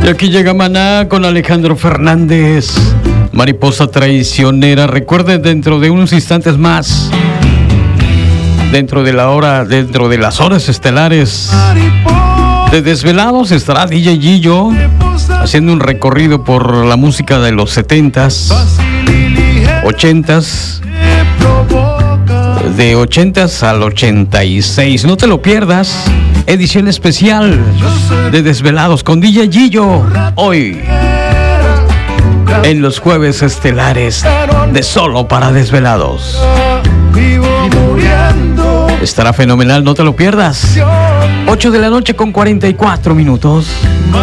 Y aquí llega Maná con Alejandro Fernández. Mariposa traicionera. Recuerden, dentro de unos instantes más, dentro de las horas estelares de Desvelados, estará DJ Gillo haciendo un recorrido por la música de los 70s, 80s, de 80s al 86. No te lo pierdas. Edición especial de Desvelados con DJ Gillo. Hoy, en los jueves estelares de Solo para Desvelados. Estará fenomenal, no te lo pierdas. 8 de la noche con 44 minutos.